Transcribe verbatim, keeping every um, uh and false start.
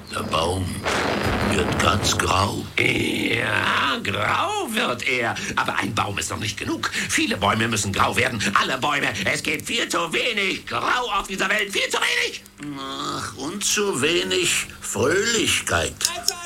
Der Baum wird ganz grau. Ja, grau wird er. Aber ein Baum ist noch nicht genug. Viele Bäume müssen grau werden. Alle Bäume. Es gibt viel zu wenig Grau auf dieser Welt. Viel zu wenig. Ach, und zu wenig Fröhlichkeit.